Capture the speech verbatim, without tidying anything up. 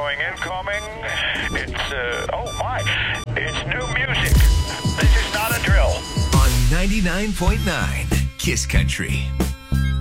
showing incoming. It's, uh, oh my, it's new music. This is not a drill. On ninety-nine point nine Kiss Country.